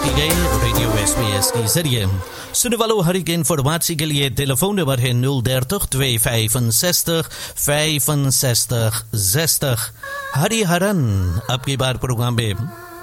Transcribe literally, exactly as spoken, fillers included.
की गई radio SBS के जरिए। सुनने वालों हर एक इन्फॉर्मेशन के लिए टेलीफोन नंबर है nul dertig tweehonderdvijfenzestig vijfenzestig zestig। हरी हरन आपकी बार प्रोग्राम में